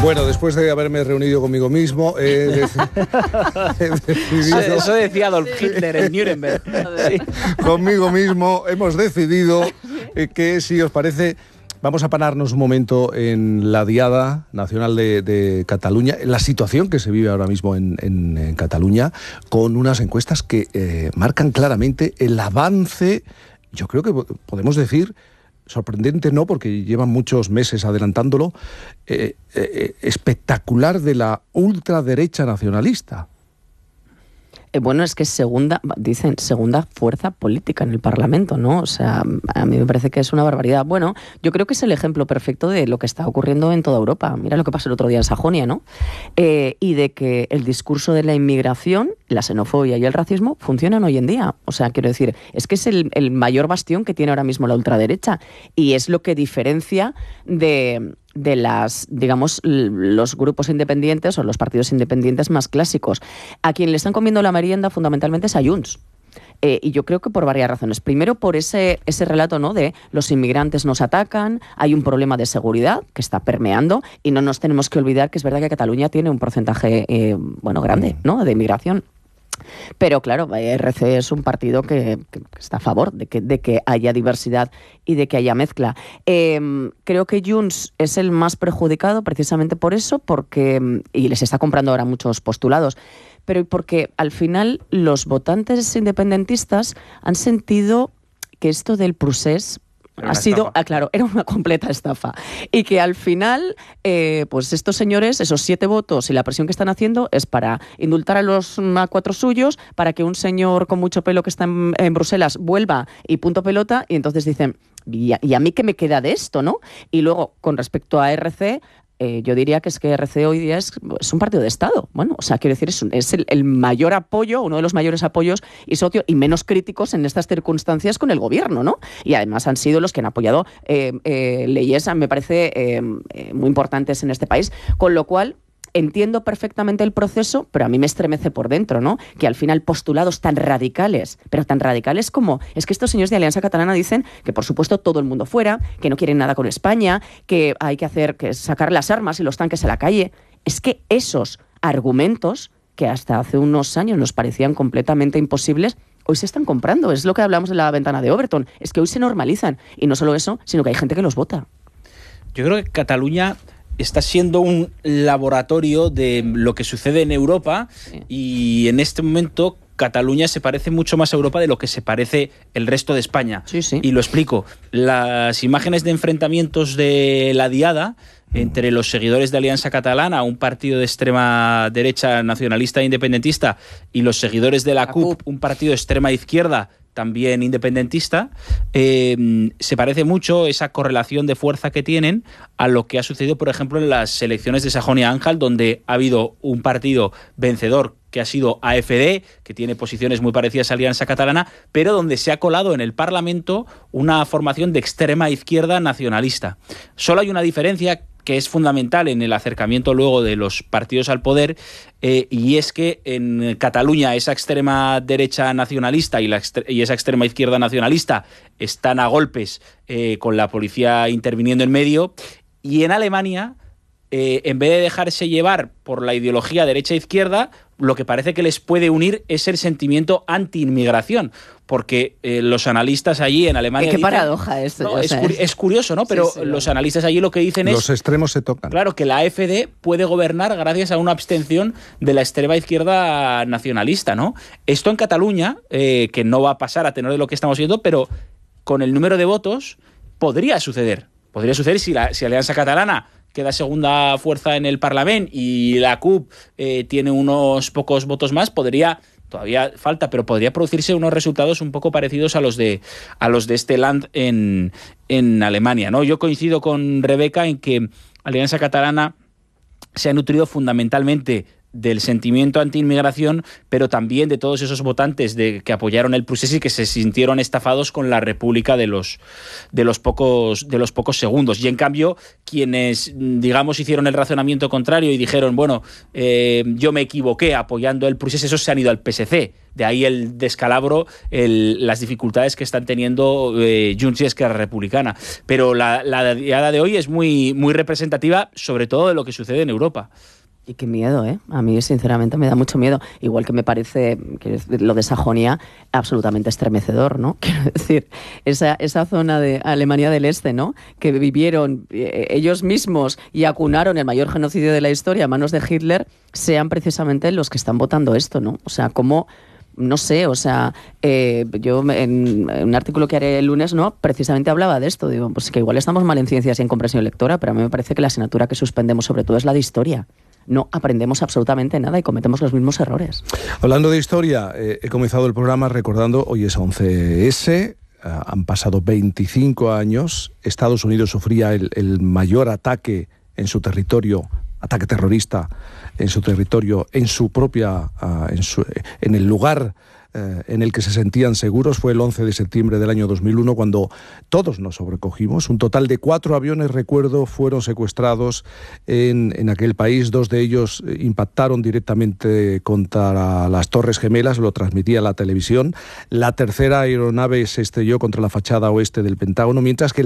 Bueno, después de haberme reunido conmigo mismo, he decidido... Eso decía Adolf Hitler en Nuremberg. Sí. Conmigo mismo hemos decidido que, si os parece, vamos a pararnos un momento en la Diada Nacional de Cataluña, en la situación que se vive ahora mismo en Cataluña, con unas encuestas que marcan claramente el avance, yo creo que podemos decir, sorprendente no, porque llevan muchos meses adelantándolo, espectacular, de la ultraderecha nacionalista. Bueno, es que dicen segunda fuerza política en el Parlamento, ¿no? O sea, a mí me parece que es una barbaridad. Bueno, yo creo que es el ejemplo perfecto de lo que está ocurriendo en toda Europa. Mira lo que pasó el otro día en Sajonia, ¿no? Y de que el discurso de la inmigración, la xenofobia y el racismo funcionan hoy en día. O sea, quiero decir, es que es el mayor bastión que tiene ahora mismo la ultraderecha y es lo que diferencia de las, digamos, los grupos independientes o los partidos independientes más clásicos. A quien le están comiendo la merienda fundamentalmente es a Junts. Y yo creo que por varias razones. Primero, por ese relato, ¿no?, de los inmigrantes nos atacan, hay un problema de seguridad que está permeando y no nos tenemos que olvidar que es verdad que Cataluña tiene un porcentaje grande, ¿no?, de inmigración. Pero claro, RC es un partido que está a favor de que haya diversidad y de que haya mezcla. Creo que Junts es el más perjudicado precisamente por eso, y les está comprando ahora muchos postulados, pero porque al final los votantes independentistas han sentido que esto del procés ha sido, claro, era una completa estafa. Y que al final, pues estos señores, esos 7 votos y la presión que están haciendo es para indultar a los A4 suyos, para que un señor con mucho pelo que está en Bruselas vuelva y punto pelota, y entonces dicen, ¿y a mí qué me queda de esto, no? Y luego, con respecto a RC, yo diría que RC hoy día es un partido de Estado. Bueno, o sea, quiero decir, es el mayor apoyo, uno de los mayores apoyos y socio y menos críticos en estas circunstancias con el gobierno, ¿no? Y además han sido los que han apoyado leyes, me parece, muy importantes en este país, con lo cual entiendo perfectamente el proceso, pero a mí me estremece por dentro, ¿no? Que al final postulados tan radicales, pero tan radicales como... Es que estos señores de Alianza Catalana dicen que, por supuesto, todo el mundo fuera, que no quieren nada con España, que hay que sacar las armas y los tanques a la calle. Es que esos argumentos, que hasta hace unos años nos parecían completamente imposibles, hoy se están comprando. Es lo que hablamos de la ventana de Overton. Es que hoy se normalizan. Y no solo eso, sino que hay gente que los vota. Yo creo que Cataluña está siendo un laboratorio de lo que sucede en Europa, sí. Y en este momento Cataluña se parece mucho más a Europa de lo que se parece el resto de España. Sí, sí. Y lo explico. Las imágenes de enfrentamientos de la Diada entre los seguidores de Alianza Catalana, un partido de extrema derecha nacionalista e independentista, y los seguidores de la CUP, un partido de extrema izquierda también independentista, se parece mucho esa correlación de fuerza que tienen a lo que ha sucedido, por ejemplo, en las elecciones de Sajonia-Anhalt, donde ha habido un partido vencedor que ha sido AfD, que tiene posiciones muy parecidas a Alianza Catalana, pero donde se ha colado en el Parlamento una formación de extrema izquierda nacionalista. Solo hay una diferencia que es fundamental en el acercamiento luego de los partidos al poder, y es que en Cataluña esa extrema derecha nacionalista y esa extrema izquierda nacionalista están a golpes, con la policía interviniendo en medio, y en Alemania, en vez de dejarse llevar por la ideología derecha-izquierda, lo que parece que les puede unir es el sentimiento anti-inmigración, porque los analistas allí en Alemania... Qué paradoja esto. No, es curioso, ¿no? Pero sí, los analistas allí lo que dicen es... Los extremos se tocan. Claro, que la AfD puede gobernar gracias a una abstención de la extrema izquierda nacionalista, ¿no? Esto en Cataluña, que no va a pasar a tenor de lo que estamos viendo, pero con el número de votos podría suceder. Podría suceder si Alianza Catalana queda segunda fuerza en el Parlament y la CUP tiene unos pocos votos más, todavía falta, pero podría producirse unos resultados un poco parecidos a los de este Land en Alemania, ¿no? Yo coincido con Rebeca en que Alianza Catalana se ha nutrido fundamentalmente del sentimiento anti-inmigración, pero también de todos esos votantes que apoyaron el procés y que se sintieron estafados con la República de los pocos segundos. Y en cambio, quienes, digamos, hicieron el razonamiento contrario y dijeron, bueno, yo me equivoqué apoyando el procés, esos se han ido al PSC. De ahí el descalabro, las dificultades que están teniendo Junts y Esquerra Republicana. Pero la diada de hoy es muy, muy representativa, sobre todo de lo que sucede en Europa. Y qué miedo, ¿eh? A mí, sinceramente, me da mucho miedo. Igual que me parece que lo de Sajonia absolutamente estremecedor, ¿no? Quiero decir, esa zona de Alemania del Este, ¿no? Que vivieron ellos mismos y acunaron el mayor genocidio de la historia a manos de Hitler, sean precisamente los que están votando esto, ¿no? O sea, cómo... No sé, o sea, yo en un artículo que haré el lunes, ¿no? Precisamente hablaba de esto. Digo, pues que igual estamos mal en ciencias y en comprensión lectora, pero a mí me parece que la asignatura que suspendemos sobre todo es la de historia. No aprendemos absolutamente nada y cometemos los mismos errores. Hablando de historia, he comenzado el programa recordando, hoy es 11S, han pasado 25 años, Estados Unidos sufría el mayor ataque en su territorio, ataque terrorista en su territorio, en su propia, en el lugar en el que se sentían seguros. Fue el 11 de septiembre del año 2001 cuando todos nos sobrecogimos. Un total de 4 aviones, recuerdo, fueron secuestrados en aquel país. 2 de ellos impactaron directamente contra las Torres Gemelas, lo transmitía la televisión. La tercera aeronave se estrelló contra la fachada oeste del Pentágono, mientras que